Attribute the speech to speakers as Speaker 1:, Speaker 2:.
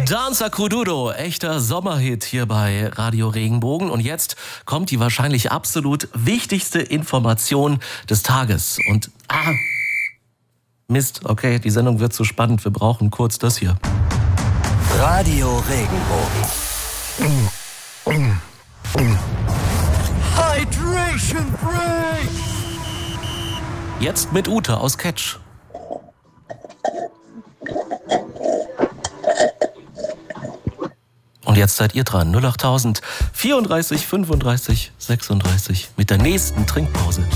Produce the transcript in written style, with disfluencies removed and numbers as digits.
Speaker 1: Danza Kuduro, echter Sommerhit hier bei Radio Regenbogen. Und jetzt kommt die wahrscheinlich absolut wichtigste Information des Tages. Und, Mist, okay, die Sendung wird zu spannend. Wir brauchen kurz das hier.
Speaker 2: Radio Regenbogen. Hydration Break!
Speaker 1: Jetzt mit Ute aus Ketsch. Und jetzt seid ihr dran. 08000 34 35 36 mit der nächsten Trinkpause.